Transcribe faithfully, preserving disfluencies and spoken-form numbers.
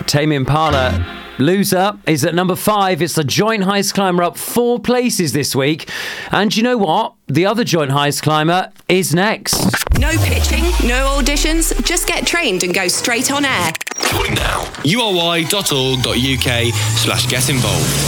Tame Impala, Loser, is at number five. It's the joint highest climber up four places this week. And you know what? The other joint highest climber is next. No pitching, no auditions, just get trained and go straight on air. Join now. U R Y dot org dot U K slash get involved.